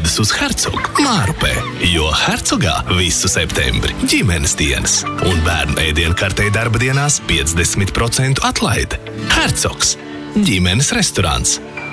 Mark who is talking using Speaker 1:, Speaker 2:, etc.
Speaker 1: dodas uz Hercogu Mārupē, jo Hercogā visu septembri ģimenes dienas un bērnu ēdienu kartē darba dienās 50% atlaide. Hercogs – ģimenes restorāns.